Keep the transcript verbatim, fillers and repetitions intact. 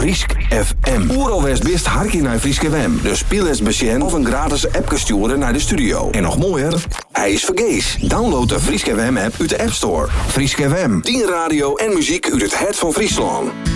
Friesk F M. Oeral West best harkie naar Friesk F M. Dus speel eens besjen of een gratis appje sturen naar de studio. En nog mooier, hij is vergees. Download de Friesk F M app uit de App Store. Friesk F M, tien radio en muziek uit het hart van Friesland.